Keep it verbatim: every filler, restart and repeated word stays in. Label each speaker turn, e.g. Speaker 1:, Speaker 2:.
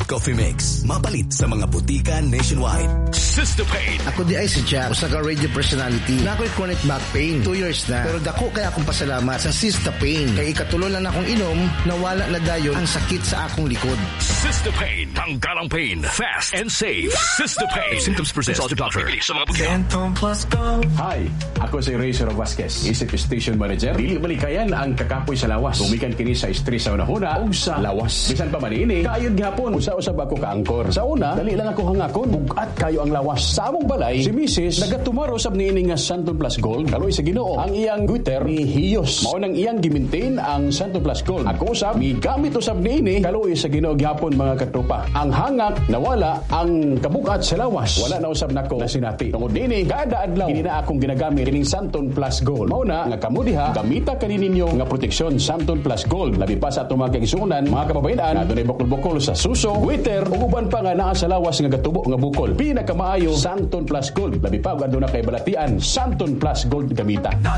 Speaker 1: Coffee Mix. Mapalit sa mga butika nationwide. Sister Pain.
Speaker 2: Ako di ay si Jack, usa ka radio personality. Na ako'y chronic back pain. Two years na. Pero dako kaya akong pasalamat sa Sister Pain. Kay ikatulo lang akong inom, nawala na dayon ang sakit sa akong likod.
Speaker 1: Sister Pain. Tanggalang pain. Fast and safe. Yeah! Sister Pain. If symptoms persist, consult your doctor. Sa mga butika.
Speaker 3: Hi, ako si Razor Vasquez. Isip station manager. Dili malikayan ang kakapoy sa lawas. Gumikan kini sa stress sa unahuna o sa lawas. Bisan pa man ini, kaayod gihapon. Usa-usab ako ka-angkor. Sa una, dali lang ako hangakon. Bugat kayo ang lawas. Sa among balay, si Missus nagatumaro sab niini nga Santon Plus Gold. Kaloy sa Ginoo, ang iyang Twitter ni Hiyos. Mao nang iyang gimaintain ang Santon Plus Gold. Ako usab, migamit usab niini. Kaloy sa Ginoo gihapon mga katropa. Ang hangak nawala, ang kabugat sa lawas. Wala na usab nako na sinati. Tungod niini, kada adlaw kini na akong ginagamit kining Santon Plus Gold. Mao na nga kamo diha, gamita kani ninyo nga proteksyon Santon Plus Gold. Labi pa sa atong mga kaigsuonan, mga kababayan, na dunay bukol-bukol sa suso, Twitter, ug uban pa nga naa sa lawas nga gatubo nga bukol. Pinakamaayo Santon Plus Gold. Labi pa aduna kay balatian, Santon Plus Gold gamita.